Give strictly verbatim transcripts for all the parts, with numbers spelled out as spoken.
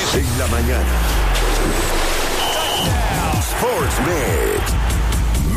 En la mañana. Sports Mix.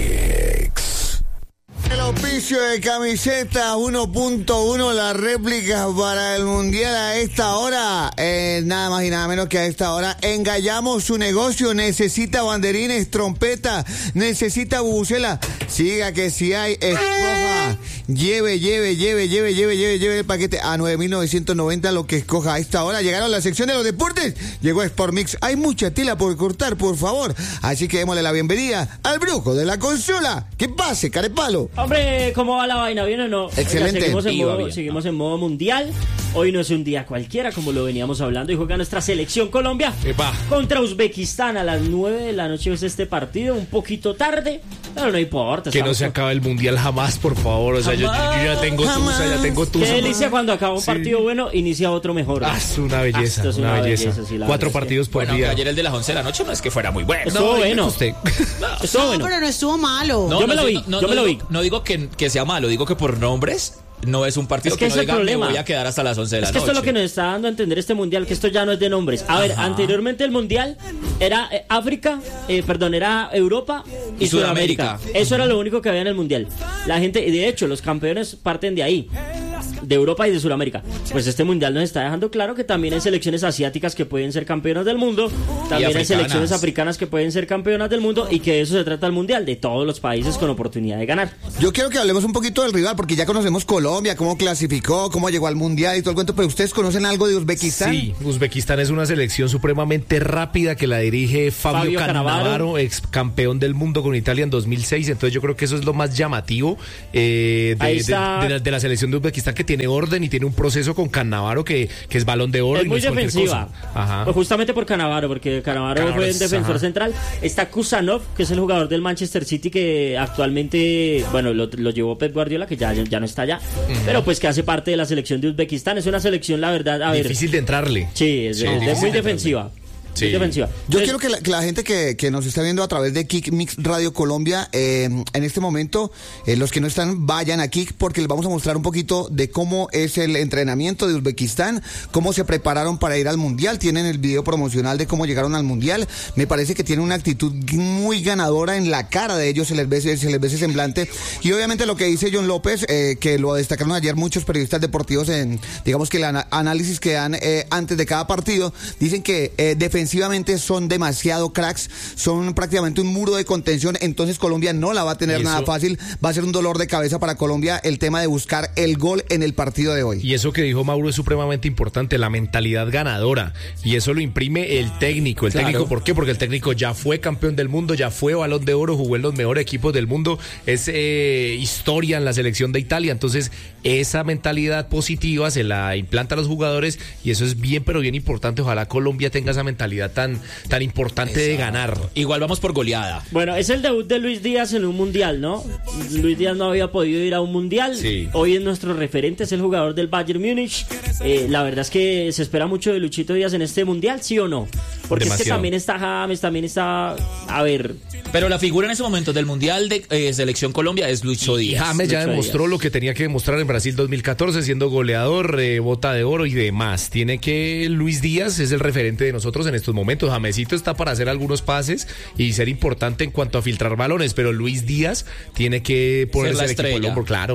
Mix. El auspicio de camiseta uno punto uno, la réplica para el Mundial a esta hora. Eh, nada más y nada menos que a esta hora. Engallamos su negocio. Necesita banderines, trompeta, necesita bubucela. Siga que si hay, escoja. Lleve, lleve, lleve, lleve, lleve, lleve, lleve el paquete a nueve mil novecientos noventa, lo que escoja a esta hora. Llegaron la sección de los deportes. Llegó Sport Mix. Hay mucha tela por cortar, por favor. Así que démosle la bienvenida al brujo de la consola. Que pase, carepalo. Hombre, ¿cómo va la vaina? ¿Bien o no? Excelente. Oiga, seguimos, en Iba modo, bien. seguimos en modo mundial. Hoy no es un día cualquiera, como lo veníamos hablando, y juega nuestra selección Colombia Epa. contra Uzbekistán a las nueve de la noche. Es este partido, un poquito tarde, pero no importa. Que no estamos se con- acabe el mundial jamás, por favor. O sea, yo, yo- yo ya tengo Jamás. tusa, ya tengo tusa. Qué delicia cuando acaba un Sí. partido bueno, inicia otro mejor. Ah, es una belleza, Ah, esto es una, una belleza. belleza, sí, la Cuatro verdad es que- partidos por Bueno, día. ayer el de las once de la noche no es que fuera muy bueno. Estuvo No, bueno. usted. Estuvo No, bueno. pero no estuvo malo. No, Yo me no, lo vi, no, no, yo me no lo digo- vi. No digo que, que sea malo, digo que por nombres no es un partido Es que que, ese no es el diga me problema. voy a quedar hasta las once de la Es que noche. esto es lo que nos está dando a entender este mundial, que esto ya no es de nombres. A ver, Ajá. anteriormente el mundial era eh, África, eh, perdón, era Europa y, Y Sudamérica. Sudamérica. Eso era lo único que había en el mundial. La gente, y de hecho, los campeones parten de ahí, de Europa y de Sudamérica. Pues este mundial nos está dejando claro que también hay selecciones asiáticas que pueden ser campeonas del mundo, también hay africanas. selecciones africanas que pueden ser campeonas del mundo, y que de eso se trata el mundial, de todos los países con oportunidad de ganar. Yo quiero que hablemos un poquito del rival, porque ya conocemos Colombia, cómo clasificó, cómo llegó al Mundial y todo el cuento, pero ¿ustedes conocen algo de Uzbekistán? Sí, Uzbekistán es una selección supremamente rápida que la dirige Fabio, Fabio Cannavaro, Cannavaro. ex campeón del mundo con Italia en dos mil seis. Entonces yo creo que eso es lo más llamativo eh, de, Ahí de- está. de la, de la selección de Uzbekistán, que tiene orden y tiene un proceso con Cannavaro que, que es balón de oro. Es y no muy cualquier defensiva. cosa. Ajá. Pues justamente por Cannavaro, porque Cannavaro Cannavaro fue es- un defensor ajá. central. Está Kusanov, que es el jugador del Manchester City, que actualmente, bueno, lo, lo llevó Pep Guardiola, que ya, ya no está allá, pero pues que hace parte de la selección de Uzbekistán. Es una selección, la verdad, a ver. Difícil de entrarle. Sí, es, Sí, es difícil muy de defensiva. Sí. Muy defensiva. Yo Entonces, quiero que la, que la gente que, que nos está viendo a través de Kick Mix Radio Colombia, eh, en este momento, eh, los que no están, vayan a Kick, porque les vamos a mostrar un poquito de cómo es el entrenamiento de Uzbekistán, cómo se prepararon para ir al Mundial. Tienen el video promocional de cómo llegaron al Mundial. Me parece que tienen una actitud muy ganadora en la cara de ellos, se les ve, se les ve ese semblante. Y obviamente lo que dice John López, eh, que lo destacaron ayer muchos periodistas deportivos en, digamos que el ana- análisis que dan eh, antes de cada partido, dicen que eh, defensivamente son demasiado cracks, son prácticamente un muro de contención, entonces Colombia no la va a tener Y nada eso- fácil, va a ser un dolor de cabeza para Colombia el tema de buscar el gol en el partido de hoy. Y eso que dijo Mauro es supremamente importante, la mentalidad ganadora. Y eso lo imprime el técnico. ¿El Claro. técnico por qué? Porque el técnico ya fue campeón del mundo, ya fue balón de oro, jugó en los mejores equipos del mundo. Es eh, historia en la selección de Italia. Entonces, esa mentalidad positiva se la implanta a los jugadores y eso es bien, pero bien importante. Ojalá Colombia tenga esa mentalidad tan, tan importante de ganar. Igual vamos por goleada. Bueno, es el debut de Luis Díaz en un mundial, ¿no? Luis Díaz no había podido ir a un mundial. Sí. Hoy es nuestro referente, es el jugador del Bayern Múnich. Eh, la verdad es que se espera mucho de Luchito Díaz en este mundial, ¿sí o no? Porque es que Demasiado. también está James, también está... A ver, Pero la figura en ese momento del Mundial de eh, Selección Colombia es Lucho Y Díaz. James ya Lucho demostró Díaz. lo que tenía que demostrar en Brasil dos mil catorce, siendo goleador, eh, bota de oro y demás. Tiene que Luis Díaz es el referente de nosotros en estos momentos. Jamesito está para hacer algunos pases y ser importante en cuanto a filtrar balones, pero Luis Díaz tiene que ponerse la el equipo al estrella. hombro, claro.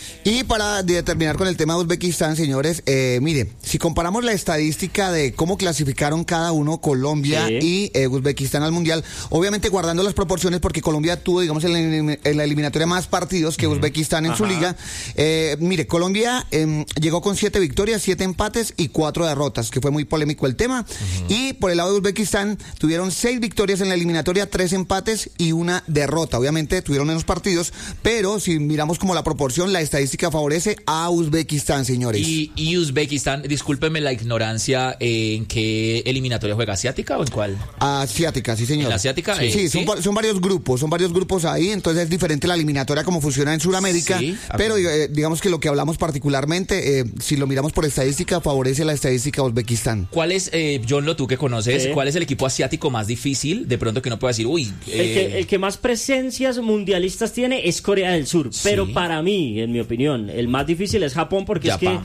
Y para de- terminar con el tema de Uzbekistán, señores, eh, mire, si comparamos la estadística de cómo clasificaron cada uno, Colombia Sí. y eh, Uzbekistán al Mundial, obviamente guardando las proporciones, porque Colombia tuvo, digamos, en la, elim- en la eliminatoria más partidos que Uzbekistán en su Ajá. liga. Eh, mire, Colombia eh, llegó con siete victorias, siete empates y cuatro derrotas, que fue muy polémico el tema. Y por el lado de Uzbekistán, tuvieron seis victorias en la eliminatoria, tres empates y una derrota. Obviamente tuvieron menos partidos, pero si miramos como la proporción, la estadística favorece a Uzbekistán, señores. Y, y Uzbekistán, discúlpeme la ignorancia, eh, ¿en qué eliminatoria juega? ¿Asiática o en cuál? Asiática, sí, señor. ¿En la asiática? Sí, Eh, sí, ¿sí? Son, va- son varios grupos, son varios grupos ahí, entonces es diferente la eliminatoria como funciona en Sudamérica, Sí, pero acá. eh, digamos que lo que hablamos particularmente, eh, si lo miramos por estadística, favorece la estadística a Uzbekistán. ¿Cuál es, eh, John, lo tú que conoces, Sí. cuál es el equipo asiático más difícil? De pronto que no pueda decir, uy... el, que, eh, el que más presencias mundialistas tiene es Corea del Sur. Sí. Pero para mí, en mi opinión, el más difícil es Japón, porque Japón. es que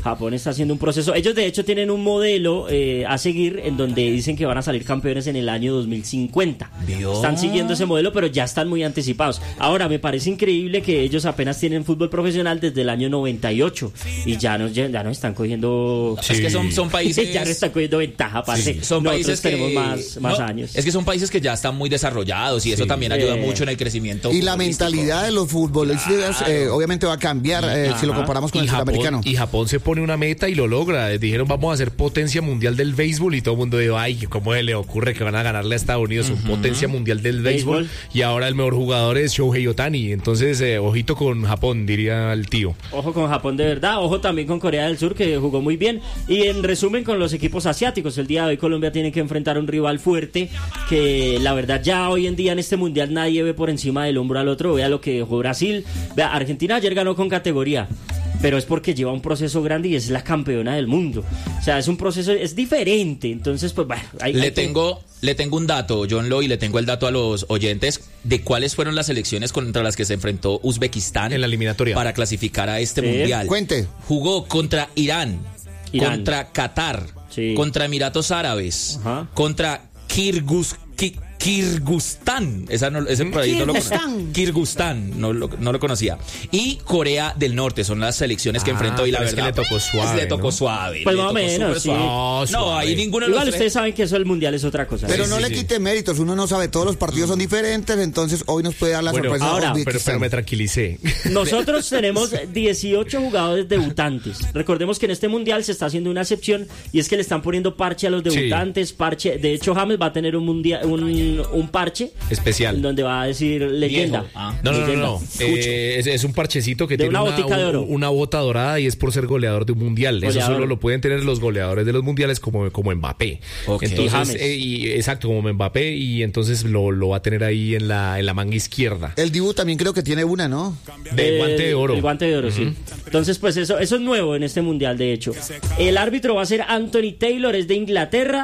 Japón está haciendo un proceso. Ellos de hecho tienen un modelo eh, a seguir en donde dicen que van a salir campeones en el año dos mil cincuenta. Dios. Están siguiendo ese modelo, pero ya están muy anticipados. Ahora, me parece increíble que ellos apenas tienen fútbol profesional desde el año noventa y ocho y ya nos, ya nos están cogiendo... Es que son, son países... ya nos están cogiendo ventaja, parce. Sí, son Nosotros países que tenemos más, más no, años. Es que son países que ya están muy desarrollados y eso Sí. también ayuda Eh. mucho en el crecimiento. Y la futbolístico. mentalidad de los futbolistas Claro. eh, obviamente va a cambiar eh, si lo comparamos con Y el Japón, sudamericano. y Japón se pone una meta y lo logra. Dijeron, vamos a ser potencia mundial del béisbol y todo el mundo dijo, ay, ¿cómo se le ocurre que van a ganarle a Estados Unidos? Son potencia mundial del béisbol. Béisbol. Y ahora el mejor jugador es Shohei Ohtani. Entonces, eh, ojito con Japón, diría el tío. Ojo con Japón de verdad, ojo también con Corea del Sur, que jugó muy bien. Y en resumen, con los equipos asiáticos, el día de hoy Colombia tiene que enfrentar a un rival fuerte, que la verdad ya hoy en día en este mundial nadie ve por encima del hombro al otro. Vea lo que dejó Brasil. Vea, Argentina ayer ganó con categoría, pero es porque lleva un proceso grande y es la campeona del mundo. O sea, es un proceso, es diferente. Entonces, pues bueno, hay, Le hay que- tengo, le tengo un dato, John Lo, y le tengo el dato a los oyentes de cuáles fueron las selecciones contra las que se enfrentó Uzbekistán En la eliminatoria. para clasificar a este Sí. mundial. Cuente. Jugó contra Irán, Irán. contra Qatar, Sí. contra Emiratos Árabes, Ajá. contra Kirgus, Ki- Kirgustán, esa no, ese por ahí no lo Kirguistán. conocía. Kirgustán, no lo, no lo conocía. Y Corea del Norte son las selecciones que Ah, enfrentó y la pero es que verdad le tocó suave, le tocó ¿no? suave. Pues le más o tocó menos, súper sí. suave. No, No, suave. ahí ninguno de los Igual tres- ustedes saben que eso del mundial es otra cosa. Pero Sí, no sí, le sí. quite méritos, uno no sabe, todos los partidos son diferentes, entonces hoy nos puede dar la Bueno, sorpresa. ahora, de pero, pero Uzbekistán. me tranquilicé. Nosotros tenemos dieciocho jugadores debutantes. Recordemos que en este mundial se está haciendo una excepción y es que le están poniendo parche a los debutantes, parche. De hecho, James va a tener un mundial, un, un parche Especial. en donde va a decir leyenda. Viejo. Ah. No, no, no, Leyenda. no. Eh, es, es un parchecito que De tiene una una, botica de oro. un- una bota dorada y es por ser goleador de un mundial. Eso Goleador. solo lo pueden tener los goleadores de los mundiales como, como Mbappé. Ok. Y Entonces, James. eh, y- exacto, como Mbappé, y entonces lo, lo va a tener ahí en la, en la manga izquierda. El Dibu también creo que tiene una, ¿no? De El- guante de oro. El guante de oro, sí. Entonces, pues eso, eso es nuevo en este mundial, de hecho. El árbitro va a ser Anthony Taylor, es de Inglaterra.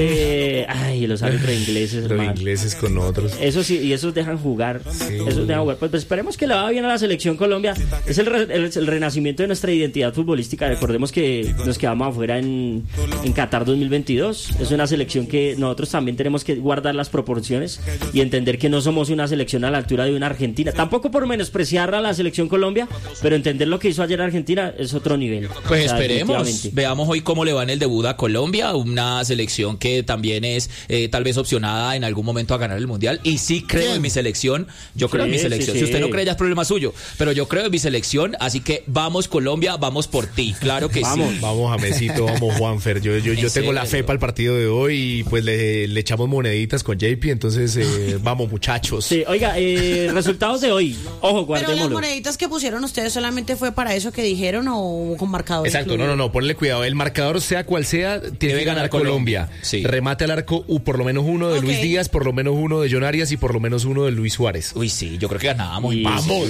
Eh, ay, los árbitros ingleses, Los hermano. ingleses con otros. Eso sí, y esos dejan jugar. Esos dejan jugar. Pues, pues esperemos que le vaya bien a la selección Colombia. Es el, re- el, el renacimiento de nuestra identidad futbolística. Recordemos que nos quedamos afuera en, en Qatar dos mil veintidós. Es una selección que nosotros también tenemos que guardar las proporciones y entender que no somos una selección a la altura de una Argentina. Tampoco por menospreciar a la selección Colombia, pero entender lo que hizo ayer Argentina es otro nivel. Pues O sea, esperemos, definitivamente. veamos hoy cómo le va en el debut a Colombia, una selección que también es eh, tal vez opcionada en algún momento a ganar el Mundial. Y sí creo ¿Quién? en mi selección, yo creo Sí, en mi sí, selección. sí. Si usted no cree ya es problema suyo, pero yo creo en mi selección, así que vamos Colombia, vamos por ti, claro que Vamos. sí. Vamos, Jamesito, vamos, Juanfer. Yo, yo, yo ¿En tengo la fe serio? para el partido de hoy y pues le, le echamos moneditas con J P. Entonces, eh, vamos, muchachos. Sí, oiga, eh, resultados de hoy. Ojo, Pero las guardémoslo. moneditas que pusieron ustedes solamente fue para eso que dijeron o con marcador. Exacto, no, no, no, ponle cuidado. El marcador, sea cual sea, tiene Debe que ganar ganar Colombia. Colombia. Sí. Remate al arco, uh, por lo menos uno de Ok. Luis Díaz, por lo menos uno de John Arias y por lo menos uno de Luis Suárez. Uy, sí, yo creo que ganábamos. Y- Vamos.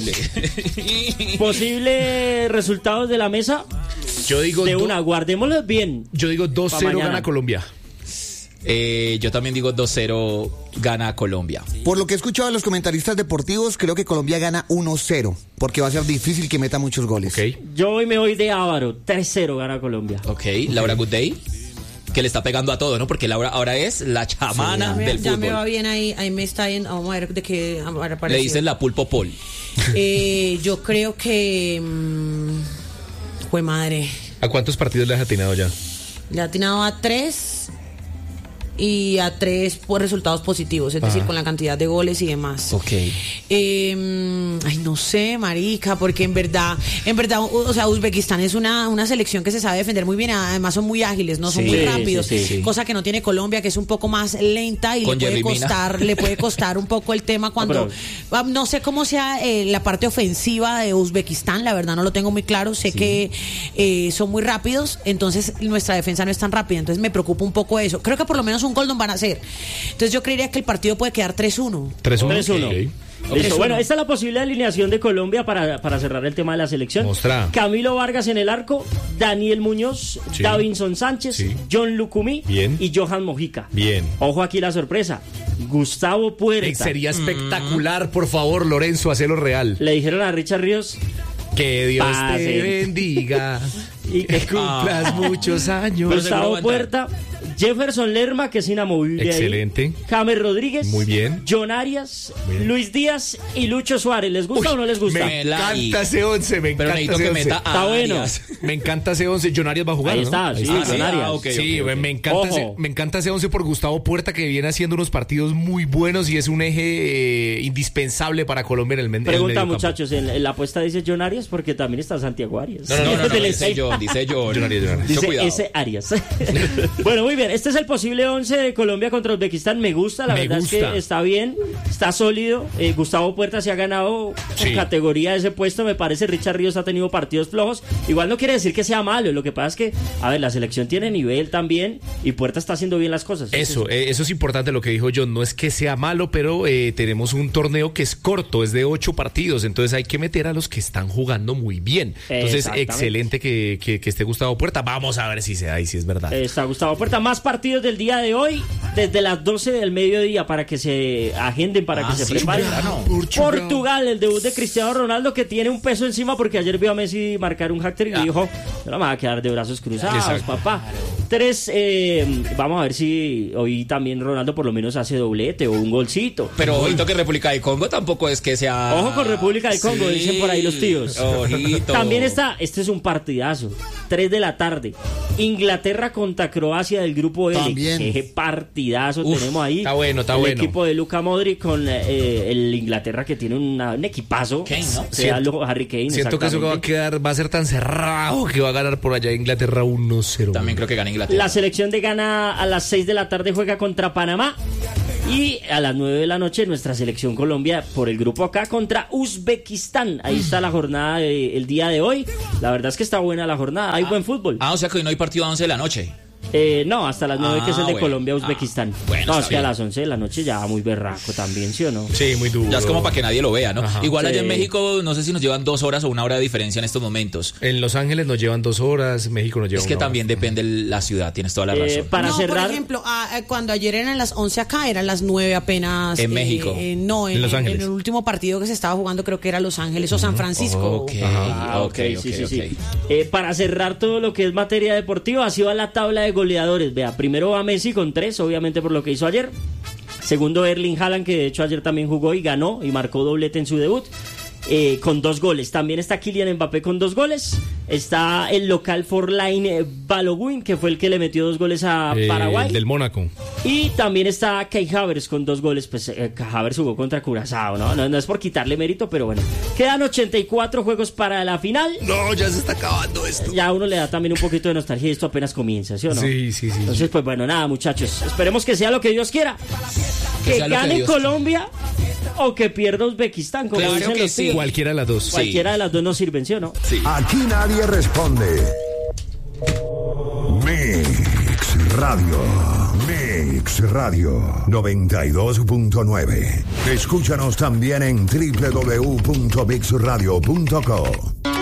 Posibles resultados de la mesa. Yo digo, De do- una, guardémoslos bien. yo digo dos Pa' cero mañana. gana Colombia. Eh, yo también digo dos cero gana Colombia. Por lo que he escuchado de los comentaristas deportivos, creo que Colombia gana uno cero, porque va a ser difícil que meta muchos goles. Ok. Yo hoy me voy de Ávaro. tres cero gana Colombia. Ok, Laura Good que le está pegando a todo, ¿no? Porque Laura ahora es la chamana Ya me- del ya me va fútbol. bien ahí, ahí me está yendo. Vamos a ver de qué ahora Le apareció. dicen la pulpo pol. Eh, yo creo que. mmm, Jue madre. ¿A cuántos partidos le has atinado ya? Le ha atinado a tres y a tres por resultados positivos, es decir, Ajá. con la cantidad de goles y demás. Ok. Eh, ay, no sé, marica, porque en verdad, en verdad, u- o sea, Uzbekistán es una, una selección que se sabe defender muy bien, además son muy ágiles, no son Sí, muy sí, rápidos, sí, sí. cosa que no tiene Colombia, que es un poco más lenta y Con le puede Jerry Mina. costar, le puede costar un poco el tema cuando, pero- ah, no sé cómo sea eh, la parte ofensiva de Uzbekistán, la verdad no lo tengo muy claro, sé que eh, son muy rápidos, entonces nuestra defensa no es tan rápida, entonces me preocupa un poco eso. Creo que por lo menos un gol nos van a hacer. Entonces yo creería que el partido puede quedar tres uno. tres uno. tres uno. Ok. Listo. tres uno. Bueno, esta es la posible alineación de Colombia para, para cerrar el tema de la selección. Mostra. Camilo Vargas en el arco, Daniel Muñoz, Sí. Davinson Sánchez, Sí. John Lucumí Bien. y Johan Mojica. Bien. Ojo aquí la sorpresa. Gustavo Eh, Puerta. Sería espectacular, por favor, Lorenzo, hacelo real. Le dijeron a Richard Ríos, Que Dios Pase. te bendiga. Y que Cumplas Ah. muchos años. Pero seguro va Gustavo a entrar. Puerta, Jefferson Lerma, que es inamovible. Excelente. Ahí. James Rodríguez. Muy bien. John Arias, Muy bien. Luis Díaz y Lucho Suárez. ¿Les gusta Uy, o no les gusta? Me La- encanta ese once, me Pero encanta necesito ese que once. meta a Está bueno. Arias. Me encanta ese once. John Arias va a jugar, Ahí ¿no? está, sí, Ah, John sí, Arias. ah, ok. Sí, me, me encanta Ojo. ese, me encanta ese once por Gustavo Puerta, que viene haciendo unos partidos muy buenos y es un eje eh, indispensable para Colombia en el, men- en el Pregunta, mediocampo. muchachos, ¿en, en la apuesta dice John Arias? Porque también está Santiago Arias. No, no, no, no, Del dice Estadio. John, dice John. John Arias, John Arias. Mucho Dice cuidado. ese Arias. Bueno, muy bien. Este es el posible once de Colombia contra Uzbekistán. Me gusta, la Me verdad gusta. es que está bien, está sólido. Eh, Gustavo Puerta se ha ganado Sí. con categoría ese puesto. Me parece Richard Ríos ha tenido partidos flojos. Igual no quiere decir que sea malo. Lo que pasa es que, a ver, la selección tiene nivel también y Puerta está haciendo bien las cosas. Eso, eh, eso es importante lo que dijo John. No es que sea malo, pero eh, tenemos un torneo que es corto, es de ocho partidos. Entonces hay que meter a los que están jugando muy bien. Entonces, Exactamente. excelente que, que, que esté Gustavo Puerta. Vamos a ver si se da y si es verdad. Eh, Está Gustavo Puerta. Más partidos del día de hoy, desde las doce del mediodía, para que se agenden, para Ah, que se sí, preparen. temprano. Portugal. Portugal, el debut de Cristiano Ronaldo, que tiene un peso encima porque ayer vio a Messi marcar un hat-trick y dijo, no me va a quedar de brazos cruzados, Exacto. papá. Tres, eh, vamos a ver si hoy también Ronaldo por lo menos hace doblete o un golcito. Pero ojito que República del Congo tampoco es que sea... Ojo con República del Congo, Sí, dicen por ahí los tíos. Ojito. También está, este es un partidazo, tres de la tarde, Inglaterra contra Croacia del grupo L. También. Qué partidazo Uf, tenemos ahí. está bueno, está el bueno. equipo de Luka Modric con eh, el Inglaterra, que tiene una- un equipazo. Kane, ¿no? Sea Siento- lo- Harry Kane, Siento que eso va a exactamente. quedar, va a ser tan cerrado que va a ganar por allá Inglaterra uno cero. También creo que gana Inglaterra. La selección de Ghana a las seis de la tarde juega contra Panamá. Y a las nueve de la noche nuestra selección Colombia por el grupo acá contra Uzbekistán. Ahí está la jornada del día de hoy. La verdad es que está buena la jornada. Hay buen fútbol. Ah, o sea que hoy no hay partido a once de la noche. Eh, no, hasta las nueve, Ah, que es el de bueno. Colombia-Uzbekistán. Ah, bueno, no, está es que a bien. las once de la noche ya muy berraco también, ¿sí o no? Sí, muy duro. Ya es como para que nadie lo vea, ¿no? Ajá. Igual allá Sí. en México, no sé si nos llevan dos horas o una hora de diferencia en estos momentos. En Los Ángeles nos llevan dos horas, México nos lleva Es que una hora. también depende de la ciudad, tienes toda la Eh, razón. para no, cerrar, por ejemplo, ah, eh, cuando ayer eran las once acá, eran las nueve apenas. En eh, México. eh, no, en, En Los en- Ángeles. en el último partido que se estaba jugando creo que era Los Ángeles o San Francisco. Ok, Ah, ok, ok, ok, sí, sí, ok. sí. Eh, para cerrar todo lo que es materia deportiva, así va la tabla de goleadores. Vea, primero va Messi con tres, obviamente por lo que hizo ayer. Segundo, Erling Haaland, que de hecho ayer también jugó y ganó y marcó doblete en su debut. eh, con dos goles. También está Kylian Mbappé con dos goles. Está el local Forlán eh, Balogun, que fue el que le metió dos goles a Eh, Paraguay. Del Mónaco. Y también está Kai Havertz con dos goles. Pues eh, Havertz jugó contra Curazao, ¿no? ¿no? No es por quitarle mérito, pero bueno. Quedan ochenta y cuatro juegos para la final. No, ya se está acabando esto. Ya a uno le da también un poquito de nostalgia y esto apenas comienza, ¿sí o no? Sí, sí, sí. Entonces, pues bueno, nada, muchachos. Esperemos que sea lo que Dios quiera. Que, sea lo que gane Dios Colombia o que pierda Uzbekistán, como Claro dicen que los sí. tíos. Cualquiera de las dos. Cualquiera de las dos nos sirven, ¿sí o no? Aquí nadie responde. Mix Radio. Mix Radio noventa y dos punto nueve. Escúchanos también en doble u doble u doble u punto mix radio punto co.